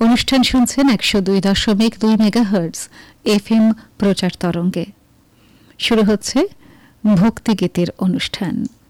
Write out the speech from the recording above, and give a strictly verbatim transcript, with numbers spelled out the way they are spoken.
অনুষ্ঠান শুনছেন একশো দুই দশমিক দুই মেগাহার্টজ এফ এম প্রচার তরঙ্গে। শুরু হচ্ছে ভক্তিগীতের অনুষ্ঠান।